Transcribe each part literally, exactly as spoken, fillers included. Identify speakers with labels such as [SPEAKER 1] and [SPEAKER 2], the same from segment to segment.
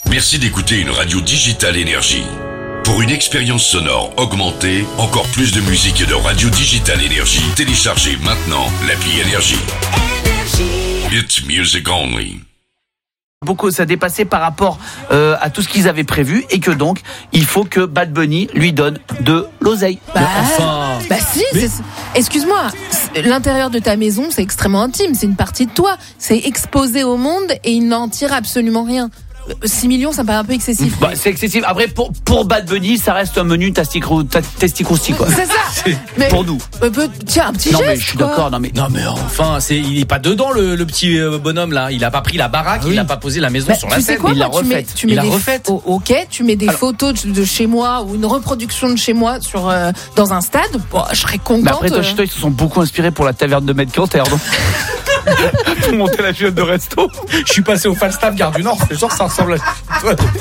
[SPEAKER 1] Merci d'écouter une radio digitale Énergie. Pour une expérience sonore augmentée, encore plus de musique et de radio digitale Énergie, téléchargez maintenant l'appli Énergie. It's music only.
[SPEAKER 2] Beaucoup, ça dépassait par rapport euh, à tout ce qu'ils avaient prévu et que donc il faut que Bad Bunny lui donne de l'oseille.
[SPEAKER 3] Bah,
[SPEAKER 4] enfin...
[SPEAKER 3] bah si,
[SPEAKER 4] Mais...
[SPEAKER 3] c'est... excuse-moi, l'intérieur de ta maison c'est extrêmement intime, c'est une partie de toi, c'est exposé au monde et il n'en tire absolument rien. six millions, ça me paraît un peu excessif.
[SPEAKER 2] Bah, c'est excessif. Après, pour, pour Bad Bunny, ça reste un menu testicrousti, quoi.
[SPEAKER 3] C'est ça.
[SPEAKER 4] C'est...
[SPEAKER 3] Mais
[SPEAKER 2] pour nous.
[SPEAKER 3] Euh, peut... Tiens, un petit
[SPEAKER 2] non,
[SPEAKER 3] geste.
[SPEAKER 2] mais je suis
[SPEAKER 3] quoi.
[SPEAKER 2] d'accord. Non, mais,
[SPEAKER 4] Non mais enfin, c'est, il est pas dedans le, le petit bonhomme là. Il a pas pris la baraque,
[SPEAKER 2] Ah oui.
[SPEAKER 4] il a pas posé la maison
[SPEAKER 3] Bah,
[SPEAKER 4] sur
[SPEAKER 3] tu
[SPEAKER 4] la
[SPEAKER 3] sais
[SPEAKER 4] scène.
[SPEAKER 3] quoi,
[SPEAKER 2] il l'a
[SPEAKER 3] moi, tu mets,
[SPEAKER 2] refaite.
[SPEAKER 3] tu mets
[SPEAKER 4] Il l'a
[SPEAKER 3] des
[SPEAKER 4] refaite.
[SPEAKER 3] oh, ok, tu mets des
[SPEAKER 2] Alors...
[SPEAKER 3] photos de, de chez moi ou une reproduction de chez moi sur euh, dans un stade. Bon, je serais contente.
[SPEAKER 2] mais après, toi, chez toi, ils se sont beaucoup inspirés pour la taverne de Metz-Canter, non? Pour monter la file de resto.
[SPEAKER 4] Je suis passé au Falstaff Gare du Nord, c'est genre ça ressemble à...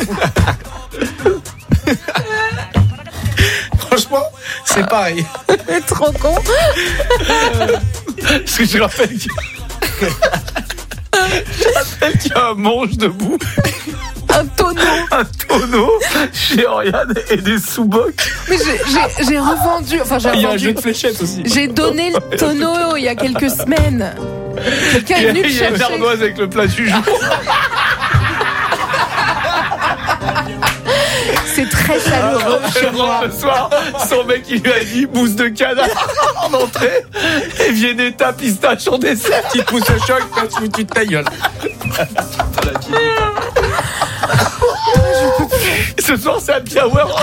[SPEAKER 4] Franchement, c'est pareil.
[SPEAKER 3] C'est trop con.
[SPEAKER 2] Parce que je rappelle qu'il y a, je rappelle qu'il y a un manche debout,
[SPEAKER 3] Un tonneau.
[SPEAKER 2] un tonneau chez Oriane et des sous-bocs.
[SPEAKER 3] Mais j'ai, j'ai, j'ai revendu. Enfin, j'ai
[SPEAKER 4] Il y a un
[SPEAKER 3] revendu.
[SPEAKER 4] jeu de fléchettes aussi.
[SPEAKER 3] J'ai donné le tonneau il y a quelques semaines. Quelqu'un est venu le
[SPEAKER 2] Il y a une
[SPEAKER 3] chercher.
[SPEAKER 2] ardoise avec le plat du jour.
[SPEAKER 3] C'est très chaleureux chez moi.
[SPEAKER 2] Le soir, son mec il lui a dit mousse de canard en entrée et Viennetta pistache en dessert.
[SPEAKER 4] Petite mousse au choc, pas foutu de ta gueule.
[SPEAKER 2] Ce soir c'est happy hour.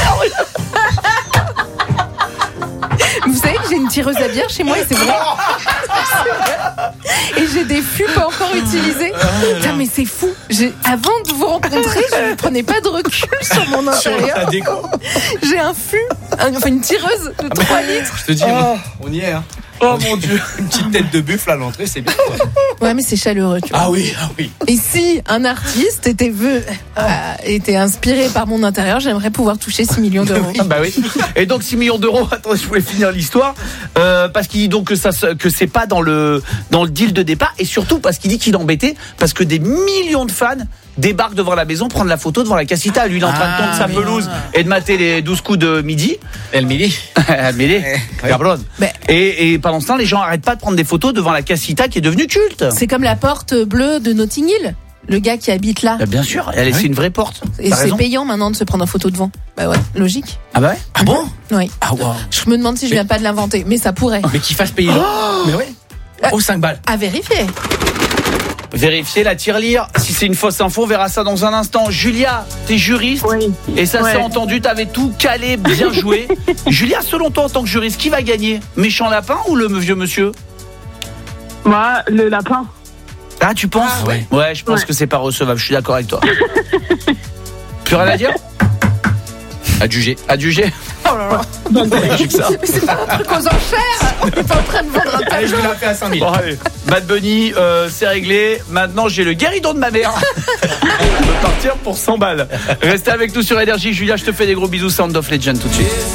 [SPEAKER 3] Vous savez que j'ai une tireuse à bière chez moi et c'est vrai. C'est vrai. Et j'ai des fûts pas encore utilisés. Putain, mais c'est fou. J'ai, avant de vous rencontrer, je ne prenais pas de recul sur mon
[SPEAKER 4] Sur la
[SPEAKER 3] intérieur.
[SPEAKER 4] déco.
[SPEAKER 3] J'ai un fût, un- enfin une tireuse de trois litres.
[SPEAKER 4] Je te dis,
[SPEAKER 2] Oh.
[SPEAKER 4] on y est. Hein.
[SPEAKER 2] Oh mon Dieu.
[SPEAKER 4] Une petite tête de buffle à l'entrée, c'est bien.
[SPEAKER 3] Ouais, mais c'est chaleureux, tu vois.
[SPEAKER 4] Ah oui, ah oui.
[SPEAKER 3] Et si un artiste était, ve- euh, était inspiré par mon intérieur, j'aimerais pouvoir toucher six millions d'euros.
[SPEAKER 2] Ah bah oui. Et donc six millions d'euros. Attends, je voulais finir l'histoire euh, parce qu'il dit donc que ça se- que c'est pas dans le dans le deal de départ et surtout parce qu'il dit qu'il est embêté parce que des millions de fans débarquent devant la maison prendre la photo devant la casita. Lui il est en train de
[SPEAKER 4] Ah,
[SPEAKER 2] tondre sa
[SPEAKER 4] oui.
[SPEAKER 2] pelouse et de mater les douze coups de midi.
[SPEAKER 4] El Midi.
[SPEAKER 2] Mêlé, cabron.
[SPEAKER 3] Mais-
[SPEAKER 2] Et, et pendant ce temps, les gens arrêtent pas de prendre des photos devant la casita qui est devenue culte.
[SPEAKER 3] C'est comme la porte bleue de Notting Hill. Le gars qui habite là.
[SPEAKER 2] Bah, bien sûr, elle, c'est
[SPEAKER 4] Oui.
[SPEAKER 2] une vraie porte.
[SPEAKER 3] Et
[SPEAKER 2] T'as
[SPEAKER 3] c'est
[SPEAKER 2] raison.
[SPEAKER 3] payant maintenant de se prendre en photo devant. Bah ouais, logique.
[SPEAKER 2] Ah bah ouais.
[SPEAKER 4] Ah bon?
[SPEAKER 3] Oui.
[SPEAKER 4] Ah wow.
[SPEAKER 3] Je me demande si je viens pas de l'inventer, mais ça pourrait.
[SPEAKER 4] Mais qu'il fasse payer. Mais oui. Oh, cinq balles.
[SPEAKER 3] À vérifier.
[SPEAKER 2] Vérifiez la tirelire. Si c'est une fausse info, on verra ça dans un instant. Julia, t'es juriste.
[SPEAKER 5] Oui.
[SPEAKER 2] Et ça
[SPEAKER 5] Ouais.
[SPEAKER 2] s'est entendu, t'avais tout calé, bien joué. Julia, selon toi, en tant que juriste, qui va gagner? Méchant lapin ou le vieux monsieur?
[SPEAKER 5] Moi, le lapin.
[SPEAKER 2] Ah, tu penses?
[SPEAKER 4] Ah, ouais.
[SPEAKER 2] Ouais, je pense
[SPEAKER 5] Ouais.
[SPEAKER 2] que c'est pas recevable, je suis d'accord avec toi. Plus rien à dire? Adjugé. Adjugé.
[SPEAKER 3] Oh là là.
[SPEAKER 2] J'ai que ça.
[SPEAKER 3] Mais c'est pas un truc aux enchères. On est pas en train de vendre un
[SPEAKER 4] Allez, je
[SPEAKER 3] tableau.
[SPEAKER 4] vous la fais à cinq mille.
[SPEAKER 2] Bon, allez. Bad Bunny, euh, c'est réglé. Maintenant, j'ai le guéridon de ma mère. Je peux partir pour cent balles. Restez avec nous sur Énergie. Julia, je te fais des gros bisous. Sound of Legend tout de suite.